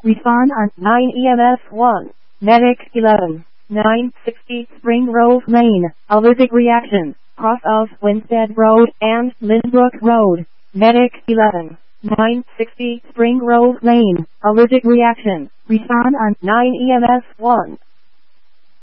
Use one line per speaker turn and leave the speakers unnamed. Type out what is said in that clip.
Respond on 9 EMS 1. Medic 11. 960 Spring Grove Lane. Allergic reaction. Cross of Winstead Road and Lynbrook Road. Medic 11. 960 Spring Grove Lane. Allergic reaction. Respond on 9 EMS 1.